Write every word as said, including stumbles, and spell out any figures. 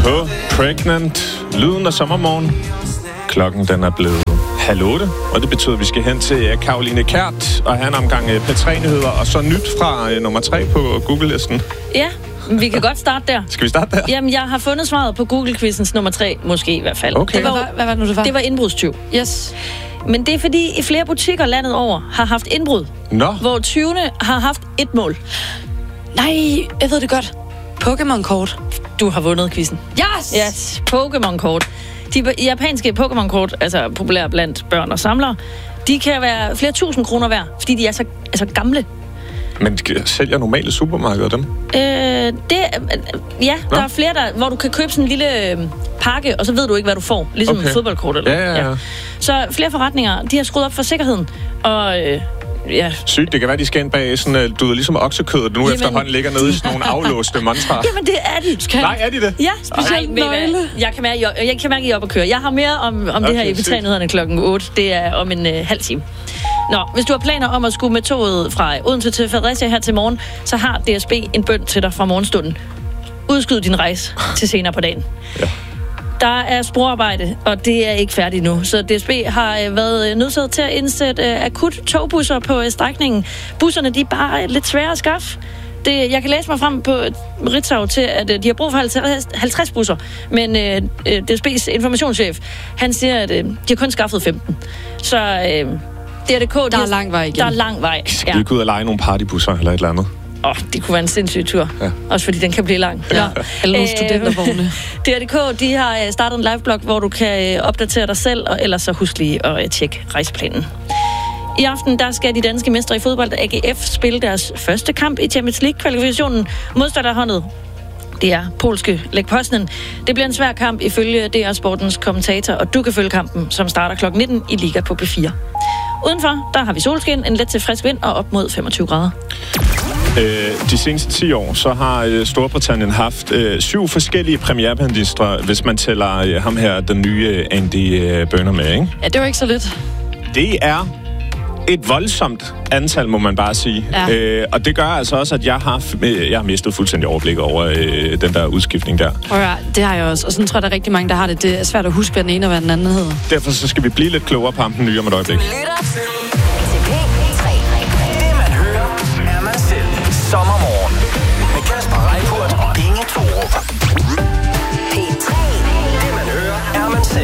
på Pregnant. Lyden af sommermorgen. Klokken den er blevet halv otte, og det betyder, at vi skal hen til Caroline Kjært og have en omgang P tre-nyheder, og så nyt fra nummer tre på Google-listen. Ja, vi kan godt starte der. Skal vi starte der? Jamen, jeg har fundet svaret på Google-quizens nummer tre, måske i hvert fald. Okay. Det var, hvad, hvad var det nu, det var? Det var indbrudstyv. Yes. Men det er fordi, i flere butikker landet over har haft indbrud, Nå. hvor tyvene har haft et mål. Nej, jeg ved det godt. Pokémon-kort. Du har vundet quizzen. Yes! Yes, Pokémon-kort. De japanske Pokémon-kort, altså populære blandt børn og samlere, de kan være flere tusind kroner værd, fordi de er så altså gamle. Men sælger normale supermarkeder dem? Øh, det, ja, Nå. Der er flere, der, hvor du kan købe sådan en lille øh, pakke, og så ved du ikke, hvad du får. Ligesom okay. et fodboldkort. Eller, ja, ja, ja. Så flere forretninger, de har skruet op for sikkerheden. Og øh, ja... Sygt, det kan være, de skal ind bag sådan, du ved, ligesom oksekødet, nu Jamen... efterhånden ligger nede i sådan nogle aflåste monstrer. Jamen, det er de. Skal... Nej, er de det? Ja, specielt nøgle. Jeg kan mærke, jeg, jeg kan mærke, at I er oppe at køre. Jeg har mere om, om okay, det her i P tre-nyhederne klokken otte. Det er om en øh, halv time. Nå, hvis du har planer om at skulle med toget fra Odense til Fredericia her til morgen, så har D S B en bøn til dig fra morgenstunden. Udskyd din rejse til senere på dagen. Ja. Der er sporarbejde, og det er ikke færdigt nu. Så D S B har været nødsaget til at indsætte akut togbusser på strækningen. Busserne, de er bare lidt svære at skaffe. Det, jeg kan læse mig frem på Ritzau til, at de har brug for halvtreds busser. Men øh, D S B's informationschef, han siger, at øh, de har kun skaffet femten. Så... Øh, D R D K, der er lang vej igen. Der er lang vej, ja. Skal vi ikke ud og lege nogle partybusser eller et eller andet? Åh, oh, det kunne være en sindssyg tur. Ja. Også fordi den kan blive lang. Ja. Eller nogle studentervogne. D R D K, de har startet en liveblog, hvor du kan opdatere dig selv, og ellers så husk lige at tjekke rejseplanen. I aften, der skal de danske mestre i fodbold, A G F, spille deres første kamp i Champions League-kvalifikationen. Modstanderholdet, det er polske Lech Poznan. Det bliver en svær kamp ifølge D R Sportens kommentator, og du kan følge kampen, som starter klokken nitten i Liga på P fire. Udenfor, der har vi solskin, en let til frisk vind og op mod femogtyve grader. Øh, de seneste ti år, så har øh, Storbritannien haft øh, syv forskellige premierministre, hvis man tæller øh, ham her, den nye øh, Andy øh, Burnham med, ikke? Ja, det var ikke så lidt. Det er et voldsomt antal, må man bare sige. Ja. Øh, og det gør altså også, at jeg har, jeg har mistet fuldstændig overblik over øh, den der udskiftning der. Ja, det har jeg også. Og sådan tror jeg, der er rigtig mange, der har det. Det er svært at huske, hvad den ene og hvad den anden hedder. Derfor så skal vi blive lidt klogere på ham den nye om et øjeblik. Det man hører, er man selv. Sommermorgen med Kasper Reippurt og Inge Thorup.